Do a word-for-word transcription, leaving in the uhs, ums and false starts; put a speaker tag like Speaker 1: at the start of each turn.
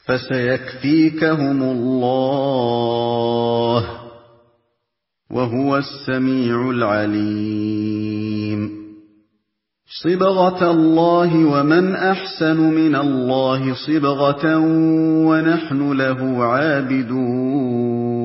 Speaker 1: فسيكفيكهم الله وهو السميع العليم. صبغة الله ومن أحسن من الله صبغة ونحن له عابدون.